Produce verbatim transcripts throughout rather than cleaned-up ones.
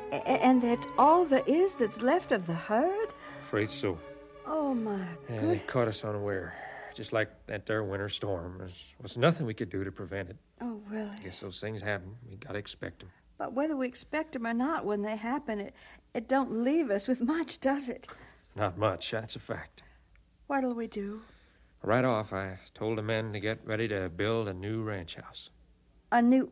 A- and that's all there is that's left of the herd? Afraid so. Oh, my Yeah, goodness. they caught us unaware. Just like that there winter storm. There was nothing we could do to prevent it. Oh, Willie. Guess those things happen. We gotta expect them. But whether we expect them or not, when they happen, it, it don't leave us with much, does it? Not much, that's a fact. What'll we do? Right off, I told the men to get ready to build a new ranch house. A new...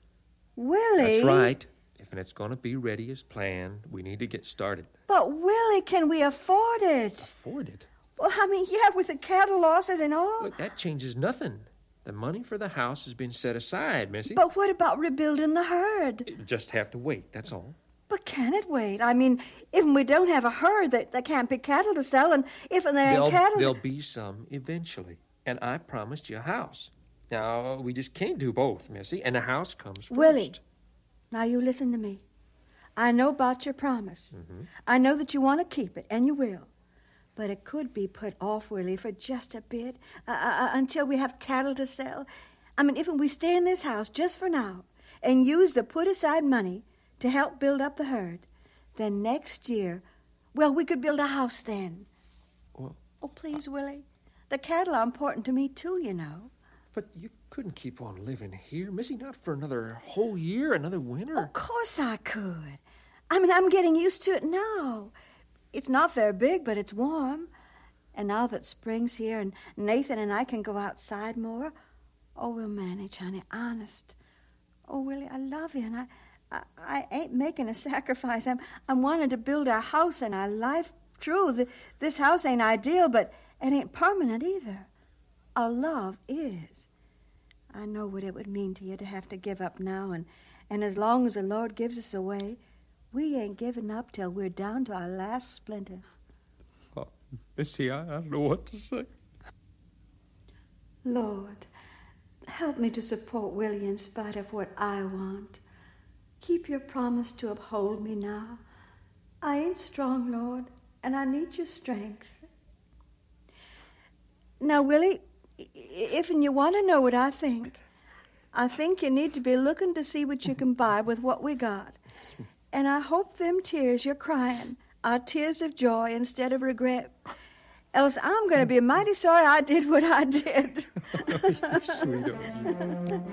Willie? That's right. If it's going to be ready as planned, we need to get started. But, Willie, can we afford it? Afford it? Well, I mean, yeah, with the cattle losses and all. Look, that changes nothing. The money for the house has been set aside, Missy. But what about rebuilding the herd? You just have to wait, that's all. But can it wait? I mean, if we don't have a herd, there, there can't be cattle to sell, and if there ain't there'll, cattle... There'll be some eventually, and I promised you a house. Now, we just can't do both, Missy, and the house comes first. Willie, now you listen to me. I know about your promise. Mm-hmm. I know that you want to keep it, and you will. But it could be put off, Willie, for just a bit, uh, uh, until we have cattle to sell. I mean, if we stay in this house just for now and use the put-aside money to help build up the herd, then next year, well, we could build a house then. Well, oh, please, Willie. The cattle are important to me, too, you know. But you couldn't keep on living here, Missy, not for another whole year, another winter. Of course I could. I mean, I'm getting used to it now. It's not very big, but it's warm. And now that spring's here and Nathan and I can go outside more, oh, we'll manage, honey, honest. Oh, Willie, I love you, and I, I, I ain't making a sacrifice. I'm, I'm wanting to build our house and our life through. The, this house ain't ideal, but it ain't permanent either. Our love is. I know what it would mean to you to have to give up now, and, and as long as the Lord gives us away, we ain't giving up till we're down to our last splinter. Oh, Missy, I, I don't know what to say. Lord, help me to support Willie in spite of what I want. Keep your promise to uphold me now. I ain't strong, Lord, and I need your strength. Now, Willie, if and you want to know what I think, I think you need to be looking to see what you can buy with what we got. And I hope them tears you're crying are tears of joy instead of regret. Else I'm going to be mighty sorry I did what I did. You're sweet, aren't you?